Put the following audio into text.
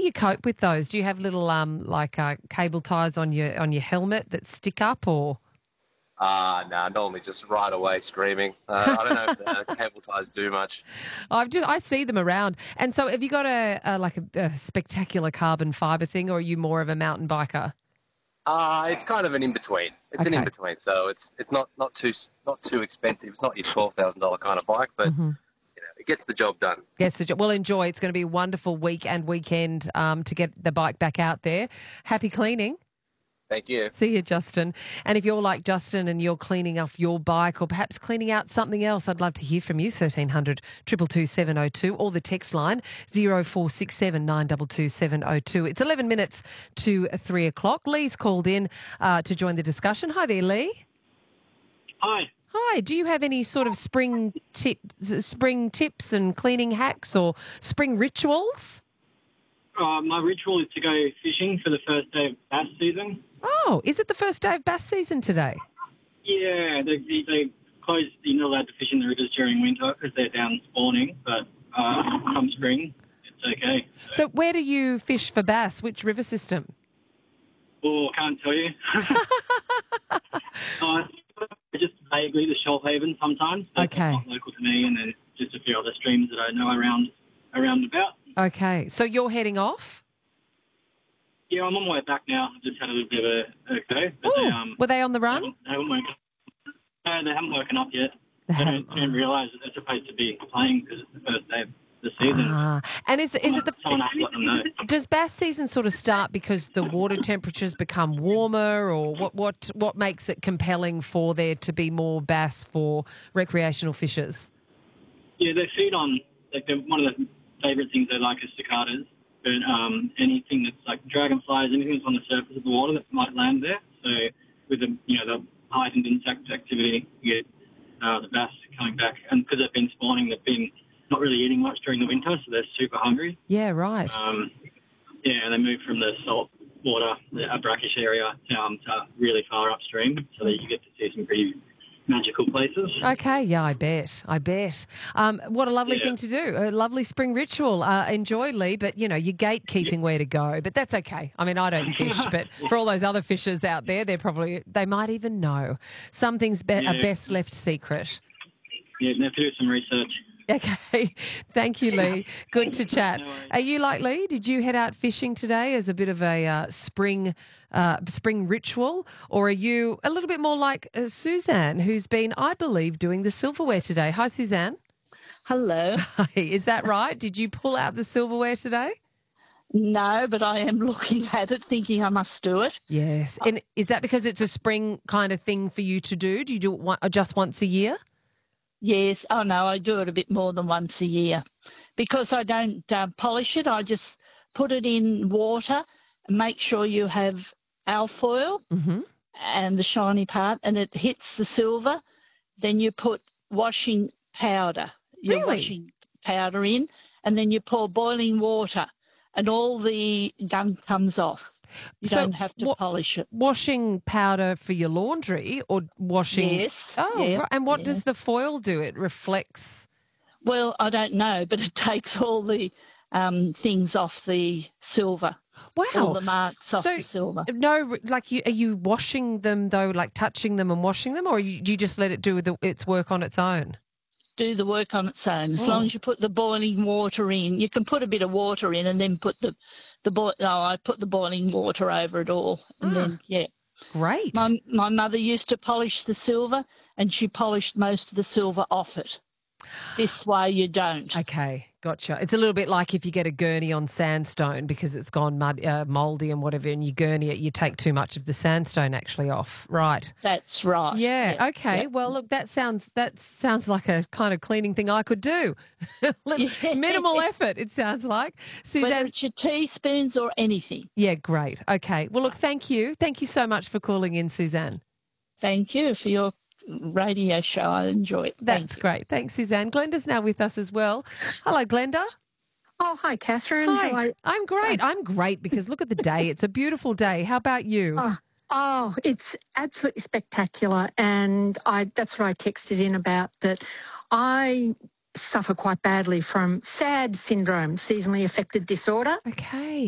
you cope with those? Do you have little cable ties on your helmet that stick up, or? Nah, normally just right away screaming. I don't know if the cable ties do much. I see them around. And so, have you got a spectacular carbon fibre thing, or are you more of a mountain biker? It's kind of an in-between. It's an Okay. in-between, so it's not too expensive. It's not your $12,000 kind of bike, but it gets the job done. Yes, well, enjoy. It's going to be a wonderful week and weekend to get the bike back out there. Happy cleaning. Thank you. See you, Justin. And if you're like Justin and you're cleaning off your bike or perhaps cleaning out something else, I'd love to hear from you. 1300 222 702 or the text line 0467 922 702. It's 11 minutes to 3 o'clock. Lee's called in to join the discussion. Hi there, Lee. Hi. Hi. Do you have any sort of spring tips and cleaning hacks or spring rituals? My ritual is to go fishing for the first day of bass season. Oh, is it the first day of bass season today? Yeah, they close. You're not allowed to fish in the rivers during winter because they're down spawning. But come spring, it's okay. So where do you fish for bass? Which river system? Oh, I can't tell you. Just vaguely the Shoalhaven sometimes. Okay. It's not local to me, and there's just a few other streams that I know around about. Okay, so you're heading off? Yeah, I'm on my way back now. I've just had a little bit of a go. But Were they on the run? They haven't woken up. No, they haven't woken up yet. They don't realise that they're supposed to be playing because it's the first day of the season. And is it Someone has to let them know. does bass season sort of start because the water temperatures become warmer, or what makes it compelling for there to be more bass for recreational fishers? Yeah, they feed on, one of the favourite things they like is cicadas, but anything that's like dragonflies, anything that's on the surface of the water that might land there. So with the heightened insect activity, you get the bass coming back, and because they've been spawning, they've been not really eating much during the winter, so they're super hungry. Yeah, right. And they move from the salt water, the brackish area, to really far upstream, so that you get to see some pretty magical places. Okay, yeah, I bet. What a lovely thing to do. A lovely spring ritual. Enjoy, Lee, but, you're gatekeeping where to go. But that's okay. I mean, I don't fish, but for all those other fishers out there, they might even know. Some things are best left secret. Yeah, you have to do some research. Okay. Thank you, Lee. Good to chat. No worries. Are you like Lee? Did you head out fishing today as a bit of a spring ritual? Or are you a little bit more like Suzanne, who's been, I believe, doing the silverware today? Hi, Suzanne. Hello. Hi. Is that right? Did you pull out the silverware today? No, but I am looking at it thinking I must do it. Yes. And is that because it's a spring kind of thing for you to do? Do you do it just once a year? Yes. Oh, no, I do it a bit more than once a year because I don't polish it. I just put it in water and make sure you have alfoil and the shiny part, and it hits the silver. Then you put washing powder, washing powder in, and then you pour boiling water and all the gunk comes off. You don't have to polish it. Washing powder for your laundry or washing? Yes. Oh, yeah, right. And what does the foil do? It reflects? Well, I don't know, but it takes all the things off the silver. Wow. All the marks off the silver. No, are you washing them though, like touching them and washing them, or do you just let it do its work on its own? Do the work on its own. As long as you put the boiling water in. You can put a bit of water in and then put I put the boiling water over it all. And then, Great. My mother used to polish the silver and she polished most of the silver off it. This way you don't. Okay, gotcha. It's a little bit like if you get a gurney on sandstone because it's gone mouldy and whatever, and you gurney it, you take too much of the sandstone actually off. Right. That's right. Yeah. Okay. Yeah. Well, look, that sounds like a kind of cleaning thing I could do. Minimal effort. It sounds like. Suzanne. Whether it's your teaspoons or anything. Yeah. Great. Okay. Well, look. Thank you. Thank you so much for calling in, Suzanne. Thank you for your radio show. I enjoy it. That's great. Thanks, Suzanne. Glenda's now with us as well. Hello, Glenda. Oh, hi, Catherine. Hi. I'm great. I'm great because look at the day. It's a beautiful day. How about you? Oh, it's absolutely spectacular. And that's what I texted in about, that I suffer quite badly from SAD syndrome, seasonally affected disorder. Okay.